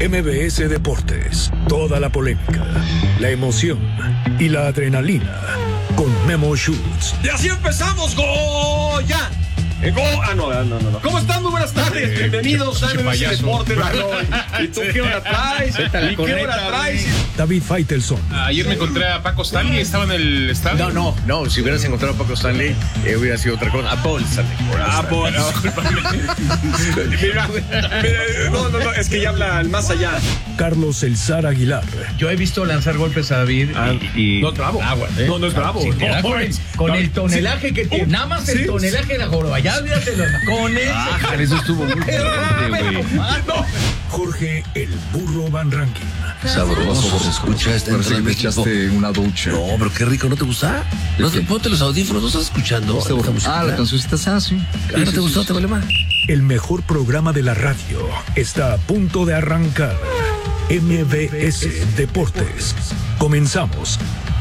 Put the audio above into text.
MBS Deportes, toda la polémica, la emoción y la adrenalina con Memo Schutz. Y así empezamos, ¡Goya! No. ¿Cómo están? Muy buenas tardes. Bienvenidos a MBS Deportes. ¿Y tú qué hora traes? ¿Y qué hora traes? David Faitelson. Ayer me encontré a Paco Stanley, estaba en el estadio. No, si hubieras encontrado a Paco Stanley, hubiera sido otra cosa. A Paul Stanley. No, es que ya habla más allá. Carlos El Zar Aguilar. Yo he visto lanzar golpes a David y no es bravo. No es bravo. Sí, con el tonelaje que tiene. Nada más el tonelaje de Joroba. Ya olvídate con ese. Eso estuvo muy fuerte, güey. Jorge El Burro Van Rankin. Sabroso, se escucha este. Parece que te echaste una ducha. No, pero qué rico, ¿no te gusta? Ponte los audífonos, ¿no estás escuchando? La cancioncita está así. ¿No te gustó? ¿Te vale más? El mejor programa de la radio está a punto de arrancar. MBS Deportes. Comenzamos.